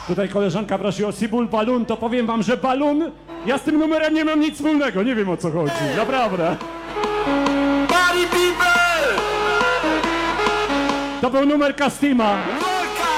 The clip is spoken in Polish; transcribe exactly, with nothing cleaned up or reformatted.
Tutaj koleżanka prosi o Sibul Balloon, to powiem wam, że balun, ja z tym numerem nie mam nic wspólnego, nie wiem o co chodzi, naprawdę. Party people! To był numer Castima.